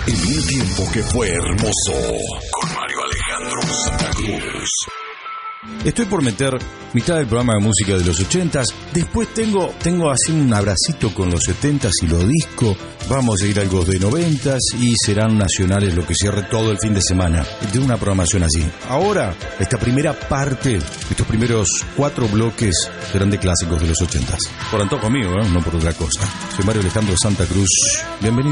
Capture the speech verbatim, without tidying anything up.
En un tiempo que fue hermoso, con Mario Alejandro Santa Cruz. Estoy por meter mitad del programa de música de los ochentas. Después tengo, tengo así un abracito con los setentas y los discos. Vamos a ir algo de noventas y serán nacionales lo que cierre todo el fin de semana. Tengo una programación así. Ahora, esta primera parte, estos primeros cuatro bloques serán de clásicos de los ochentas. Por antojo mío, ¿eh? No por otra cosa. Soy Mario Alejandro Santa Cruz. Bienvenido.